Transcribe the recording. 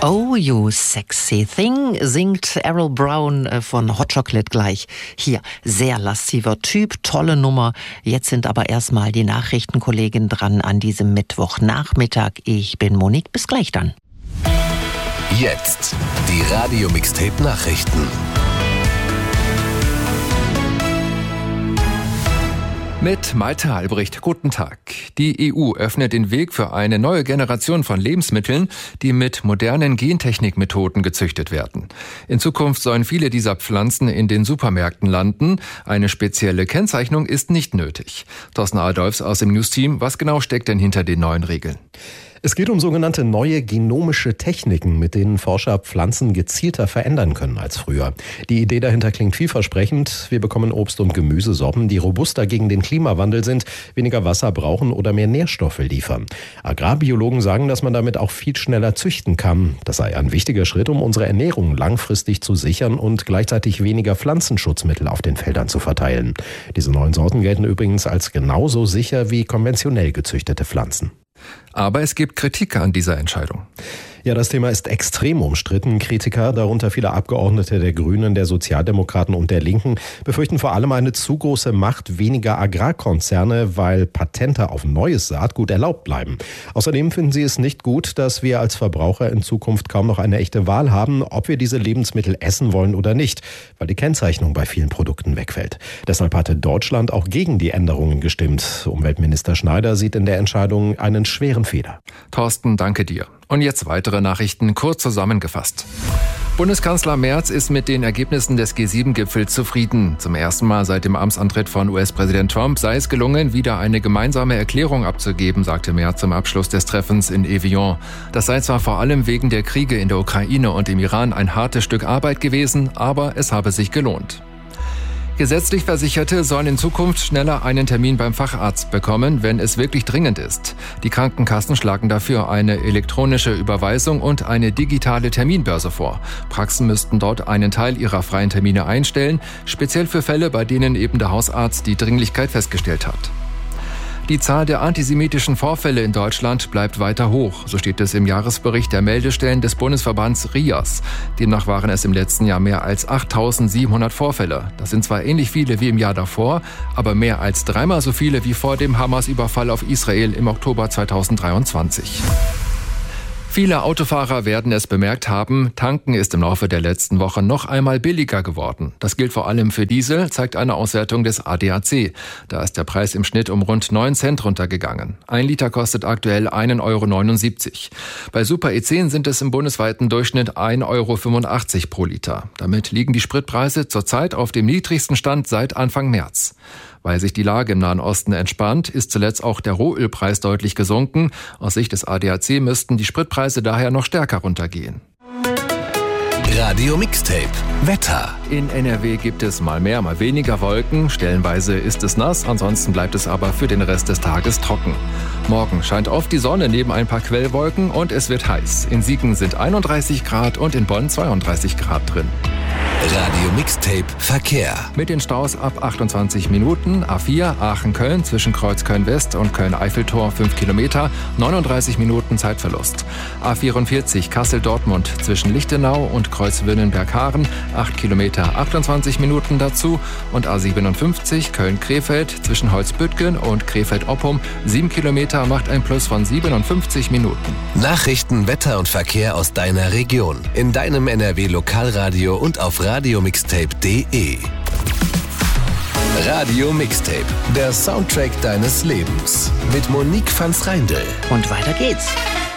Oh, you sexy thing, singt Errol Brown von Hot Chocolate gleich. Hier, sehr lasziver Typ, tolle Nummer. Jetzt sind aber erstmal die Nachrichtenkollegin dran an diesem Mittwochnachmittag. Ich bin Monique, bis gleich dann. Jetzt die Radio-Mixtape-Nachrichten. Mit Malte Albrecht, guten Tag. Die EU öffnet den Weg für eine neue Generation von Lebensmitteln, die mit modernen Gentechnikmethoden gezüchtet werden. In Zukunft sollen viele dieser Pflanzen in den Supermärkten landen. Eine spezielle Kennzeichnung ist nicht nötig. Thorsten Adolfs aus dem News-Team, was genau steckt denn hinter den neuen Regeln? Es geht um sogenannte neue genomische Techniken, mit denen Forscher Pflanzen gezielter verändern können als früher. Die Idee dahinter klingt vielversprechend. Wir bekommen Obst- und Gemüsesorten, die robuster gegen den Klimawandel sind, weniger Wasser brauchen oder mehr Nährstoffe liefern. Agrarbiologen sagen, dass man damit auch viel schneller züchten kann. Das sei ein wichtiger Schritt, um unsere Ernährung langfristig zu sichern und gleichzeitig weniger Pflanzenschutzmittel auf den Feldern zu verteilen. Diese neuen Sorten gelten übrigens als genauso sicher wie konventionell gezüchtete Pflanzen. Aber es gibt Kritik an dieser Entscheidung. Ja, das Thema ist extrem umstritten. Kritiker, darunter viele Abgeordnete der Grünen, der Sozialdemokraten und der Linken, befürchten vor allem eine zu große Macht weniger Agrarkonzerne, weil Patente auf neues Saatgut erlaubt bleiben. Außerdem finden sie es nicht gut, dass wir als Verbraucher in Zukunft kaum noch eine echte Wahl haben, ob wir diese Lebensmittel essen wollen oder nicht, weil die Kennzeichnung bei vielen Produkten wegfällt. Deshalb hatte Deutschland auch gegen die Änderungen gestimmt. Umweltminister Schneider sieht in der Entscheidung einen schweren Fehler. Thorsten, danke dir. Und jetzt weitere Nachrichten, kurz zusammengefasst. Bundeskanzler Merz ist mit den Ergebnissen des G7-Gipfels zufrieden. Zum ersten Mal seit dem Amtsantritt von US-Präsident Trump sei es gelungen, wieder eine gemeinsame Erklärung abzugeben, sagte Merz zum Abschluss des Treffens in Evian. Das sei zwar vor allem wegen der Kriege in der Ukraine und im Iran ein hartes Stück Arbeit gewesen, aber es habe sich gelohnt. Gesetzlich Versicherte sollen in Zukunft schneller einen Termin beim Facharzt bekommen, wenn es wirklich dringend ist. Die Krankenkassen schlagen dafür eine elektronische Überweisung und eine digitale Terminbörse vor. Praxen müssten dort einen Teil ihrer freien Termine einstellen, speziell für Fälle, bei denen eben der Hausarzt die Dringlichkeit festgestellt hat. Die Zahl der antisemitischen Vorfälle in Deutschland bleibt weiter hoch. So steht es im Jahresbericht der Meldestellen des Bundesverbands RIAS. Demnach waren es im letzten Jahr mehr als 8.700 Vorfälle. Das sind zwar ähnlich viele wie im Jahr davor, aber mehr als dreimal so viele wie vor dem Hamas-Überfall auf Israel im Oktober 2023. Viele Autofahrer werden es bemerkt haben, tanken ist im Laufe der letzten Woche noch einmal billiger geworden. Das gilt vor allem für Diesel, zeigt eine Auswertung des ADAC. Da ist der Preis im Schnitt um rund 9 Cent runtergegangen. 1 Liter kostet aktuell 1,79 €. Bei Super E10 sind es im bundesweiten Durchschnitt 1,85 € pro Liter. Damit liegen die Spritpreise zurzeit auf dem niedrigsten Stand seit Anfang März. Weil sich die Lage im Nahen Osten entspannt, ist zuletzt auch der Rohölpreis deutlich gesunken. Aus Sicht des ADAC müssten die Spritpreise daher noch stärker runtergehen. Radio Mixtape Wetter. In NRW gibt es mal mehr, mal weniger Wolken. Stellenweise ist es nass, ansonsten bleibt es aber für den Rest des Tages trocken. Morgen scheint oft die Sonne neben ein paar Quellwolken und es wird heiß. In Siegen sind 31 Grad und in Bonn 32 Grad drin. Radio Mixtape Verkehr. Mit den Staus ab 28 Minuten. A4 Aachen-Köln zwischen Kreuzköln-West und Köln-Eiffeltor 5 Kilometer, 39 Minuten Zeitverlust. A44 Kassel-Dortmund zwischen Lichtenau und Kreuzwillenberg-Haaren 8 Kilometer, 28 Minuten dazu. Und A57 Köln-Krefeld zwischen Holzbüttgen und Krefeld-Oppum 7 Kilometer macht ein Plus von 57 Minuten. Nachrichten, Wetter und Verkehr aus deiner Region. In deinem NRW-Lokalradio und auf radiomixtape.de. Radio Mixtape, der Soundtrack deines Lebens. Mit Monique van Reindl. Und weiter geht's.